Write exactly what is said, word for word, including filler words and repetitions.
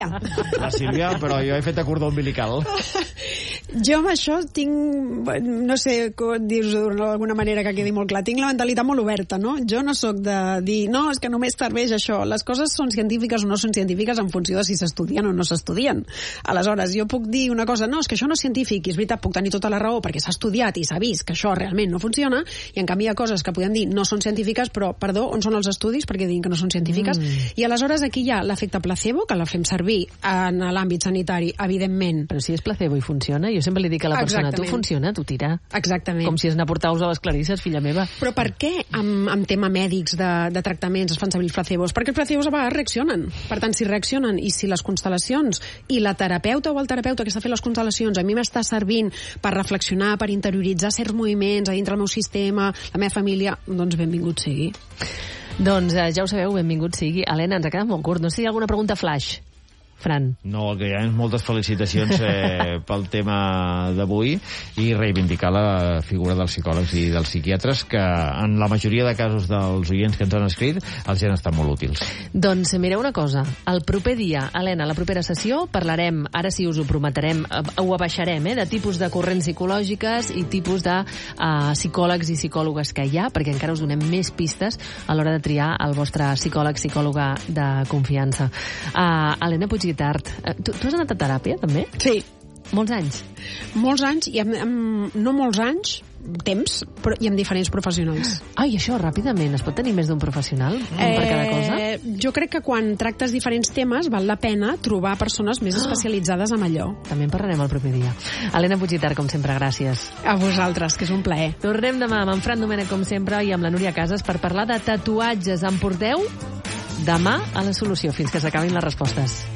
La Sílvia, però jo he fet a cordó umbilical. Jo amb això tinc, no sé com dir-ho d'alguna manera que quedi molt clar, tinc la mentalitat molt oberta, no? Jo no sóc de dir, no, és que només serveix això. Les coses són científiques o no són científiques en funció de si s'estudien o no s'estudien. Aleshores, jo puc dir una cosa, no, és que això no és científic, i és veritat, puc tenir tota la raó perquè s'ha estudiat i s'ha vist que això realment no funciona, i en canvi hi ha coses que podem dir no són científiques, però, perdó, on són els estudis perquè diuen que no són científiques? Mm. I aleshores aquí hi ha l'efecte placebo, que la fem servir en l'àmbit sanitari, evidentment. Però si és placebo i funciona, jo sempre li dic a la persona, Exactament. tu funciona, tu tira. Exactament. Com si es anar a portar ous a les clarisses, filla meva. Però per què amb, amb tema mèdics de, de tractaments es fan servir els placebos? Perquè els placebos a vegades reaccionen. Per tant, si reaccionen i si les constel·lacions i la terapeuta o el terapeuta que està fent les constel·lacions a mi m'està servint per reflexionar, per interioritzar certs moviments a dintre del meu sistema, la meva família, doncs benvingut sigui. Doncs eh, ja ho sabeu, benvingut sigui. Helena, ens ha quedat molt curt. No sé si hi ha alguna pregunta flash. Fran. No, que hi ha moltes felicitacions eh, pel tema d'avui i reivindicar la figura dels psicòlegs i dels psiquiatres que en la majoria de casos dels oients que ens han escrit els han estat molt útils. Doncs mireu una cosa, el proper dia, Helena, la propera sessió parlarem, ara sí us ho prometrem, ho abaixarem, eh, de tipus de corrents psicològiques i tipus de uh, psicòlegs i psicòlogues que hi ha, perquè encara us donem més pistes a l'hora de triar el vostre psicòleg, psicòloga de confiança. Uh, Helena Puig Guitart, tu, tu has anat a teràpia, també? Sí. Molts anys? Molts anys, i amb, amb, no molts anys, temps, però, i amb diferents professionals. Ai, això, ràpidament, es pot tenir més d'un professional eh, per cada cosa? Jo crec que quan tractes diferents temes val la pena trobar persones més especialitzades en allò. També en parlarem el proper dia. Helena Puig Guitart, com sempre, gràcies. A vosaltres, que és un plaer. Tornem demà amb en Fran Domènech, com sempre, i amb la Núria Casas per parlar de tatuatges. En porteu demà a La Solució, fins que s'acabin les respostes.